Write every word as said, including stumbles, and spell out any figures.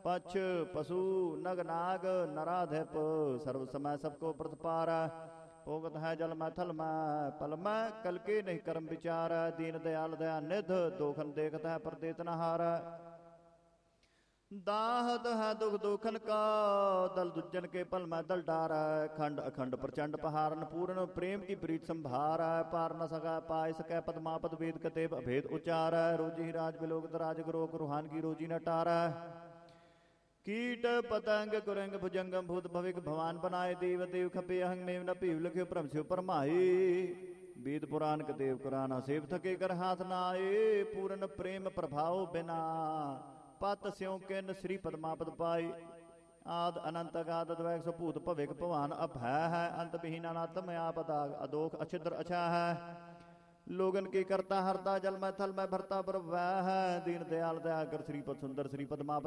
पक्ष पशु नग नाग नराधिप सर्व समय सबको प्रतिपार भोगत है जल मैं थल मैं पल मैं कल के नहीं कर्म विचार दीन दयाल दया निध दोखन देखत है परदेत न हार दाहत है दुख दोखन का दल दुजन के पल मैं दल डार खंड अखंड प्रचंड पहारन पूर्ण प्रेम की प्रीत संभार पार न सका पाय सकै पदमापद वेद कतेब अभेद उच्चार रोजी ही राज बिलोक राज गरोक रूहान की रोजी न टार कीट पतंग कुरंग भुजंगम भूत भविक भवान बनाए देव देव खपे अहंग मेव न पीव लिखे परम शिव परमाए वेद पुराण कदेव कुराना सेव थके कर हाथ नाए पूर्ण प्रेम प्रभाव बिना पत स्यों किन श्री पदमापद पाई आद अनंत अगाध द्वैक सुभूत भविक भवान अभय है अंत विहीन अनात्म आपदाग अदोख अछिद्र अछा है लोगन की करता हरता जल मैं थल मैं भरता पर वह है दीन दयाल दया कर श्रीपद सुंदर श्रीपद माप